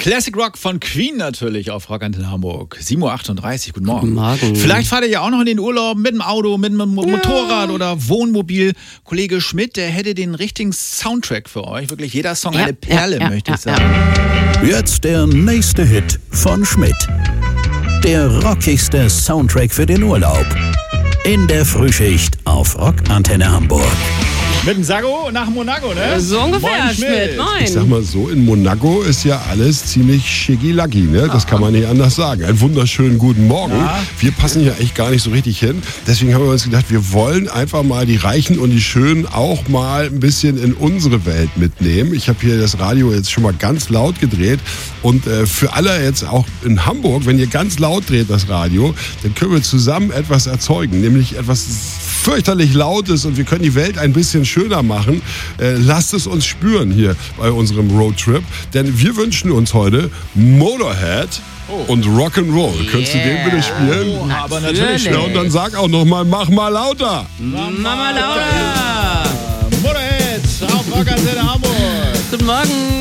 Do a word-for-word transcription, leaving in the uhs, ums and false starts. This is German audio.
Classic Rock von Queen natürlich auf Rock Antenne Hamburg. sieben Uhr achtunddreißig, guten Morgen. Guten Morgen. Vielleicht fahrt ihr ja auch noch in den Urlaub mit dem Auto, mit dem Motorrad ja. oder Wohnmobil. Kollege Schmidt, der hätte den richtigen Soundtrack für euch. Wirklich jeder Song Ja, eine Perle, ja, ja, möchte ich ja, sagen. Jetzt der nächste Hit von Schmidt. Der rockigste Soundtrack für den Urlaub. In der Frühschicht auf Rock Antenne Hamburg. Mit dem Sago nach Monaco, ne? So ungefähr, Moin, Schmidt. Moin. Ich sag mal so, in Monaco ist ja alles ziemlich schicki-lacki, ne? Das kann man nicht anders sagen. Einen wunderschönen guten Morgen. Ja. Wir passen ja echt gar nicht so richtig hin. Deswegen haben wir uns gedacht, wir wollen einfach mal die Reichen und die Schönen auch mal ein bisschen in unsere Welt mitnehmen. Ich habe hier das Radio jetzt schon mal ganz laut gedreht. Und äh, für alle jetzt auch in Hamburg, wenn ihr ganz laut dreht das Radio, dann können wir zusammen etwas erzeugen. Nämlich etwas fürchterlich Lautes und wir können die Welt ein bisschen schöner machen. Äh, lasst es uns spüren hier bei unserem Roadtrip. Denn wir wünschen uns heute Motorhead oh. und Rock'n'Roll. Yeah. Könntest du den bitte spielen? Oh, aber natürlich. Ja, und dann sag auch noch mal, mach mal lauter. Mama Laura. Motorhead auf Rock Antenne Hamburg. Guten Morgen.